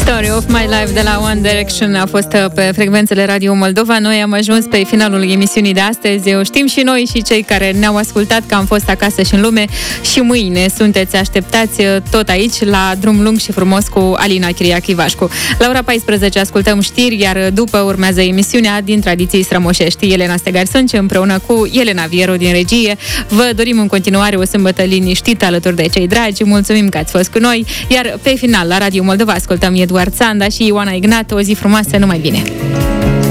Story of My Life de la One Direction a fost pe frecvențele Radio Moldova. Noi am ajuns pe finalul emisiunii de astăzi. Știm și noi și cei care ne-au ascultat că am fost acasă și în lume și mâine sunteți așteptați tot aici la drum lung și frumos cu Alina Chiriac Ivașcu. La ora 14 ascultăm știri, iar după urmează emisiunea Din Tradiții Strămoșești. Elena Stegar Sânce împreună cu Elena Viero din regie. Vă dorim în continuare o sâmbătă liniștită alături de cei dragi. Mulțumim că ați fost cu noi, iar pe final la Radio Moldova ascultăm Eduard Țanda și Ioana Ignat. O zi frumoasă, numai bine!